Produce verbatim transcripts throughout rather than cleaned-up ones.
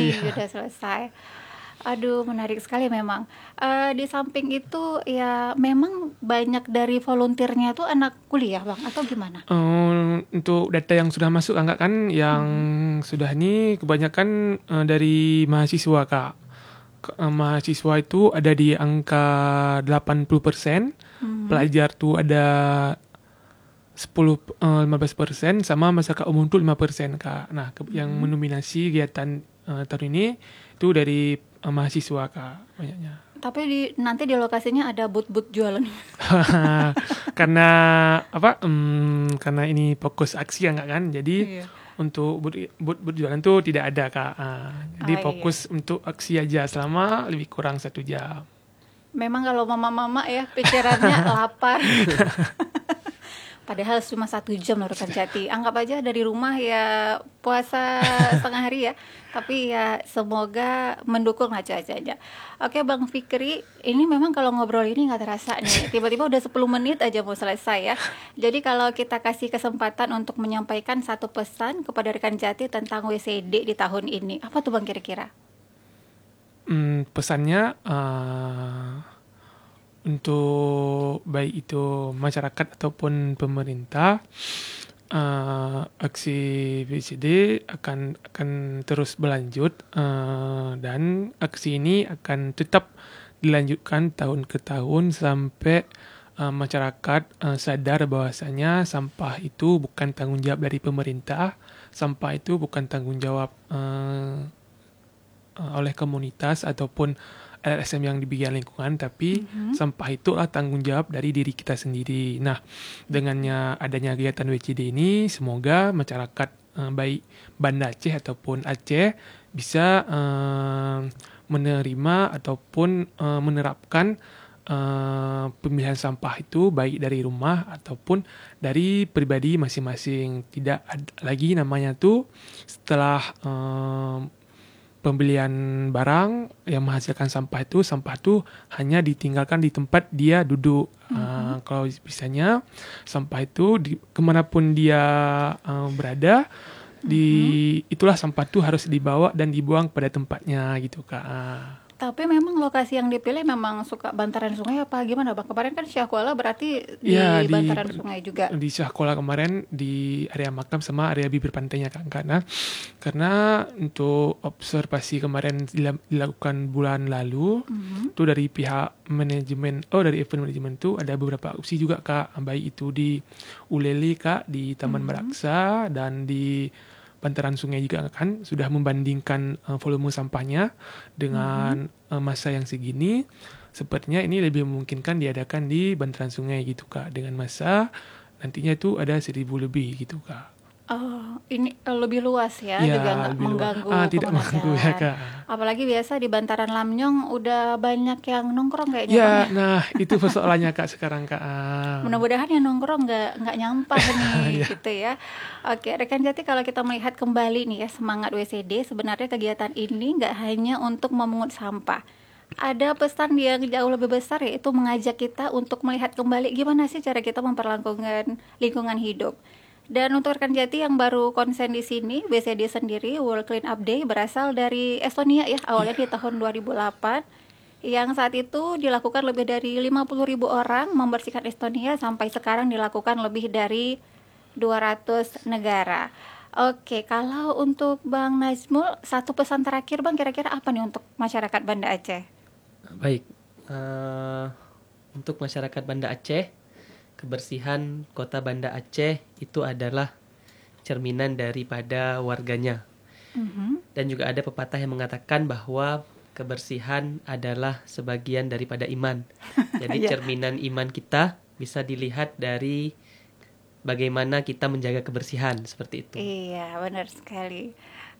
Iya. udah selesai. Aduh, menarik sekali memang. Eh, di samping itu ya memang banyak dari volunteernya tuh anak kuliah Bang atau gimana? Eh, untuk data yang sudah masuk enggak kan yang Mhm. sudah ini kebanyakan eh, dari mahasiswa Kak. Ke- eh, mahasiswa itu ada di angka delapan puluh persen, Mhm. pelajar tuh ada sepuluh eh, lima belas persen, sama masyarakat umum tuh lima persen Kak. Nah, ke- yang Mhm. mendominasi kegiatan eh, tahun ini itu dari eh, mahasiswa Kak banyaknya. Tapi di nanti di lokasinya ada booth-booth jualan. Karena apa? em, karena ini fokus aksi ya enggak kan? Jadi Iya. untuk bud bud berjualan tuh tidak ada Kak. Ah, jadi Ah iya. fokus untuk aksi aja selama lebih kurang satu jam. Memang kalau mama-mama ya pikirannya lapar. Padahal cuma satu jam loh rekan Jati. Anggap aja dari rumah ya puasa setengah hari ya. Tapi ya semoga mendukung lah cuacanya. Oke Bang Fikri, ini memang kalau ngobrol ini nggak terasa nih. Tiba-tiba udah sepuluh menit aja mau selesai ya. Jadi kalau kita kasih kesempatan untuk menyampaikan satu pesan kepada rekan Jati tentang W C D di tahun ini. Apa tuh Bang kira-kira? Hmm, pesannya eh, untuk baik itu masyarakat ataupun pemerintah, eh, aksi V C D akan akan terus berlanjut, eh, dan aksi ini akan tetap dilanjutkan tahun ke tahun sampai eh, masyarakat eh, sadar bahwasanya sampah itu bukan tanggung jawab dari pemerintah, sampah itu bukan tanggung jawab eh, eh, oleh komunitas ataupun L S M yang di bidang lingkungan, tapi Mhm. sampah itu adalah tanggung jawab dari diri kita sendiri. Nah, dengannya adanya kegiatan W C D ini, semoga masyarakat eh, baik Banda Aceh ataupun Aceh bisa eh, menerima ataupun eh, menerapkan eh, pemilihan sampah itu baik dari rumah ataupun dari pribadi masing-masing. Tidak ada lagi namanya tuh setelah eh, pembelian barang yang menghasilkan sampah itu, sampah itu hanya ditinggalkan di tempat dia duduk. Uh, Mhm. kalau bisanya sampah itu di, kemanapun dia uh, berada, di Mhm. itulah sampah itu harus dibawa dan dibuang pada tempatnya gitu Kak. Uh, Tapi memang lokasi yang dipilih memang suka bantaran sungai apa gimana Bang? Kemarin kan Syahkuala berarti Ya di di bantaran sungai juga. di sekolah kemarin di area makam sama area bibir pantainya kan, karena karena untuk observasi kemarin dila- dilakukan bulan lalu Mhm. itu dari pihak manajemen, oh dari event manajemen tuh ada beberapa opsi juga Kak, baik itu di Uleli Kak, di Taman Mhm. Meraksa, dan di bantaran sungai juga kan sudah membandingkan eh, volume sampahnya Mhm. dengan eh, masa yang segini. Sepertinya ini lebih memungkinkan diadakan di bantaran sungai gitu Kak, dengan masa nantinya itu ada seribu lebih gitu Kak. Oh, ini eh, lebih luas ya, Ya juga nggak lebih luas. Ah mengganggu tidak pengguna mengganggu ya jalan. Kak. Apalagi biasa di bantaran Lamnyong udah banyak yang nongkrong kayaknya Bang Ya, ya. nah itu persoalannya Kak sekarang Kak. Ah, Mudah-mudahan yang nongkrong nggak nggak nyampah nih ya. gitu ya. Oke, rekan Jati kalau kita melihat kembali nih ya semangat W C D, sebenarnya kegiatan ini nggak hanya untuk memungut sampah. Ada pesan yang jauh lebih besar yaitu mengajak kita untuk melihat kembali gimana sih cara kita memperlakukan lingkungan hidup. Dan untuk rekan Jati yang baru konsen di sini, W C D sendiri World Clean Up Day berasal dari Estonia ya, awalnya di Iya. tahun dua ribu delapan, yang saat itu dilakukan lebih dari lima puluh ribu orang membersihkan Estonia, sampai sekarang dilakukan lebih dari dua ratus negara. Oke, kalau untuk Bang Najmul, satu pesan terakhir Bang, kira-kira apa nih untuk masyarakat Banda Aceh? Baik, eh, untuk masyarakat Banda Aceh, kebersihan kota Banda Aceh itu adalah cerminan daripada warganya. Mhm. Dan juga ada pepatah yang mengatakan bahwa kebersihan adalah sebagian daripada iman. Jadi Ya, cerminan iman kita bisa dilihat dari bagaimana kita menjaga kebersihan, seperti itu. iya benar sekali.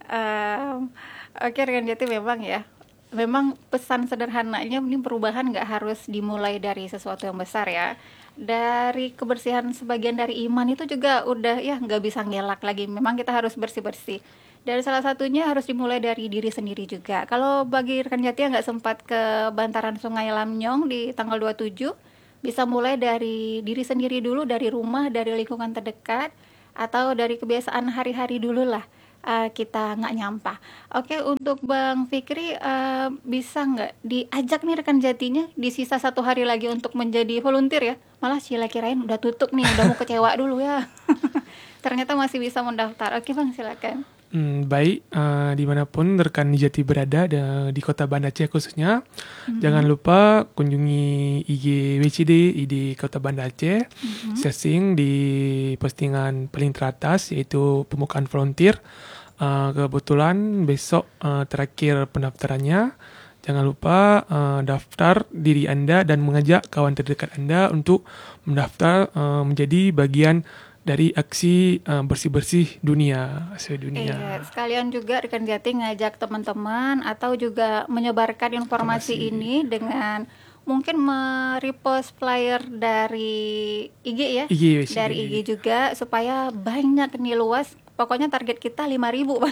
Em, oke rekan Jati, memang ya, memang pesan sederhananya ini perubahan nggak harus dimulai dari sesuatu yang besar ya. Dari kebersihan sebagian dari iman itu juga udah ya nggak bisa ngelak lagi. Memang kita harus bersih-bersih. Dan salah satunya harus dimulai dari diri sendiri juga. Kalau bagi rekan Jati yang nggak sempat ke bantaran Sungai Lamnyong di tanggal dua puluh tujuh, bisa mulai dari diri sendiri dulu, dari rumah, dari lingkungan terdekat, atau dari kebiasaan hari-hari dulu lah. uh, kita nggak nyampah. Oke, untuk Bang Fikri, uh, bisa nggak diajak nih rekan jatinya di sisa satu hari lagi untuk menjadi volunteer ya? Malah Sheila kirain udah tutup nih, udah mau kecewa dulu ya. Ternyata masih bisa mendaftar. Oke Bang, silakan. Hmm, baik, uh, dimanapun rekan Jati berada da- di kota Banda Aceh khususnya, Mm-hmm. jangan lupa kunjungi I G W C D I D Kota Banda Aceh, Mm-hmm. searching di postingan paling teratas yaitu pembukaan volunteer. Uh, kebetulan besok uh, terakhir pendaftarannya. Jangan lupa uh, daftar diri Anda dan mengajak kawan terdekat Anda untuk mendaftar uh, menjadi bagian dari aksi uh, bersih-bersih dunia, aksi dunia. Iya, sekalian juga rekan Jati ngajak teman-teman atau juga menyebarkan informasi, Informasi. ini dengan mungkin merepost flyer dari I G ya, I G W C D. dari I G juga supaya banyak nih luas. Pokoknya target kita lima ribu Bang.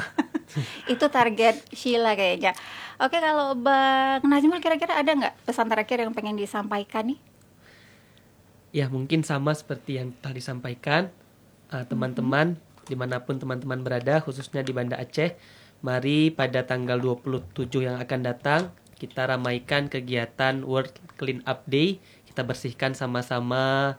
Itu target Sheila kayaknya. Oke, kalau Bang Najmul kira-kira ada nggak pesan terakhir yang pengen disampaikan nih? Ya mungkin sama seperti yang telah disampaikan, uh, teman-teman dimanapun teman-teman berada, khususnya di Banda Aceh, mari pada tanggal dua puluh tujuh yang akan datang kita ramaikan kegiatan World Clean Up Day. Kita bersihkan sama-sama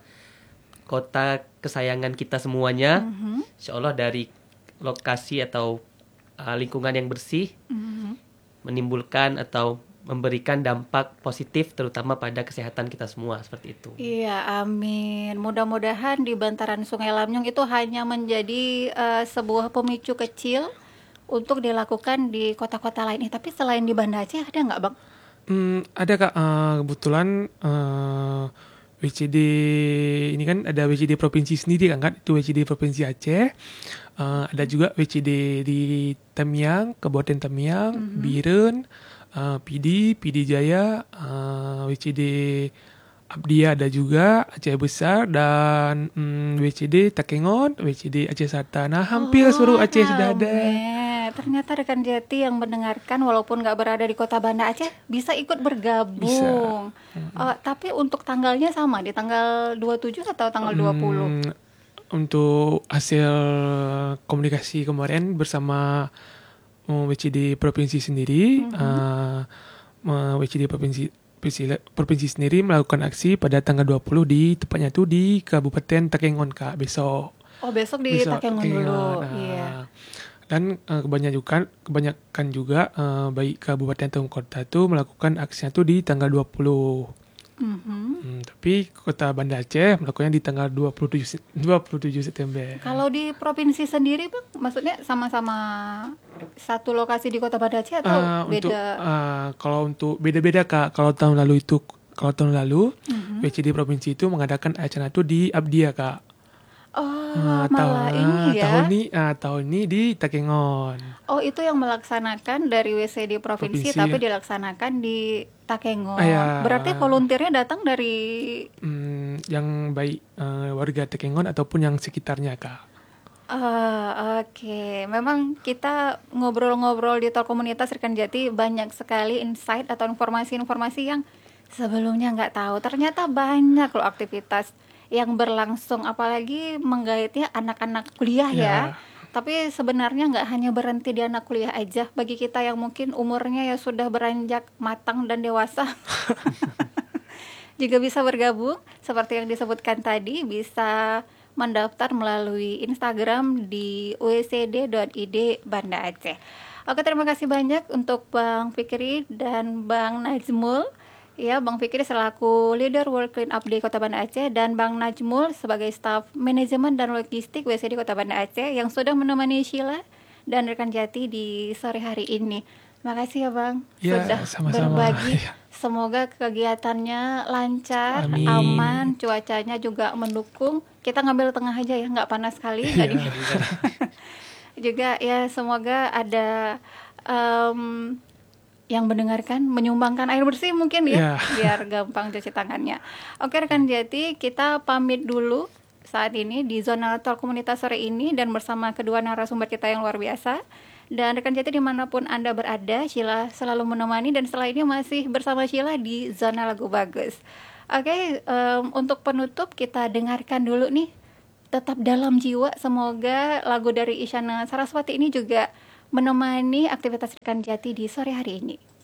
kota kesayangan kita semuanya. Mhm. Insya Allah dari lokasi atau uh, lingkungan yang bersih Mhm. menimbulkan atau memberikan dampak positif terutama pada kesehatan kita semua, seperti itu. Iya, amin. Mudah-mudahan di bantaran Sungai Lamnyong itu hanya menjadi eh, sebuah pemicu kecil untuk dilakukan di kota-kota lain. Eh, tapi selain di Banda Aceh ada nggak Bang? Hmm, ada Kak, uh, kebetulan uh, W C D ini kan ada W C D provinsi sendiri kan, kan? Itu W C D provinsi Aceh. Uh, ada juga W C D di Tamiang, Kabupaten Tamiang, Mhm. Biren, uh, P D, P D Jaya, uh, W C D Abdia ada juga, Aceh Besar, dan mm, W C D Takengon, W C D Aceh Selatan. Nah, hampir Oh, seluruh Aceh sudah ada. rame. Ternyata rekan Jati yang mendengarkan walaupun nggak berada di kota Banda Aceh bisa ikut bergabung. Eh, tapi untuk tanggalnya sama di tanggal dua puluh tujuh atau tanggal dua puluh? Hmm, untuk hasil komunikasi kemarin bersama uh, W C D provinsi sendiri, Mhm. uh, uh, W C D provinsi provinsi provinsi sendiri melakukan aksi pada tanggal dua puluh di tepatnya itu di Kabupaten Takengon Kak, besok. Oh, besok di Besok Takengon dulu. Takengon, Iya. uh, Dan uh, kebanyakan kebanyakan juga uh, baik kabupaten atau kota itu melakukan aksinya itu di tanggal dua puluh. Mhm. Hmm, tapi kota Banda Aceh melakukannya di tanggal dua puluh tujuh Se- dua puluh tujuh September. Kalau di provinsi sendiri Bang, maksudnya sama-sama satu lokasi di kota Banda Aceh atau Uh, untuk beda? uh, kalau untuk beda-beda Kak. Kalau tahun lalu itu kalau tahun lalu Mhm. W C D provinsi itu mengadakan acara itu di Abdia Kak. Oh, Uh, malah tahun, ini uh, ya. tahun ini uh, tahun ini di Takengon. Oh, itu yang melaksanakan dari W C D provinsi, Provinsi. tapi dilaksanakan di Takengon. Ah, ya. Berarti volunteernya datang dari... Hmm, yang baik uh, warga Takengon ataupun yang sekitarnya Kak. Ah, oke. Memang kita ngobrol-ngobrol di Talk Komunitas Rekan Jati banyak sekali insight atau informasi-informasi yang sebelumnya nggak tahu. Ternyata banyak loh aktivitas yang berlangsung, apalagi menggaitnya anak-anak kuliah ya. Ya. Tapi sebenarnya nggak hanya berhenti di anak kuliah aja. Bagi kita yang mungkin umurnya ya sudah beranjak matang dan dewasa, juga bisa bergabung. Seperti yang disebutkan tadi, bisa mendaftar melalui Instagram di w c d dot i d Banda Aceh. Oke, terima kasih banyak untuk Bang Fikri dan Bang Najmul. Ya, Bang Fikri selaku leader World Clean Up Day Kota Banda Aceh dan Bang Najmul sebagai staf manajemen dan logistik W C D Kota Banda Aceh yang sudah menemani Sheila dan rekan Jati di sore hari ini. Makasih ya Bang, Ya, sudah sama-sama. berbagi. Ya. Semoga kegiatannya lancar, Amin. aman, cuacanya juga mendukung. Kita ngambil tengah aja ya, nggak panas sekali. nggak Iya. dingin. Juga ya semoga ada em, yang mendengarkan menyumbangkan air bersih mungkin ya, Ya. biar gampang cuci tangannya. Oke rekan Jati, kita pamit dulu saat ini di Zona Talk Komunitas sore ini dan bersama kedua narasumber kita yang luar biasa. Dan rekan Jati dimanapun Anda berada, Sheila selalu menemani dan setelah ini masih bersama Sheila di Zona Lagu Bagus. Oke, em, untuk penutup kita dengarkan dulu nih tetap dalam jiwa. Semoga lagu dari Isyana Saraswati ini juga menemani aktivitas rekan Jati di sore hari ini.